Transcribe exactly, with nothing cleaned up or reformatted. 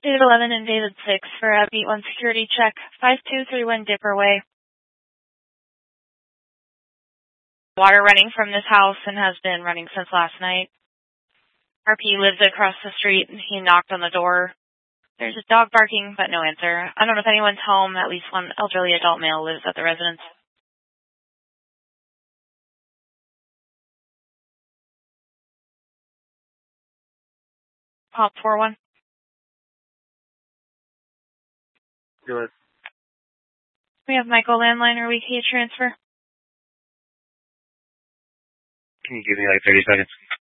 David eleven and David six for a beat one security check, five two three one Dipper Way. Water running from this house and has been running since last night. R P lives across the street and he knocked on the door. There's a dog barking, but no answer. I don't know if anyone's home. At least one elderly adult male lives at the residence. Pop four one. Good. We have Michael landline. Are we key transfer? Can you give me like thirty seconds?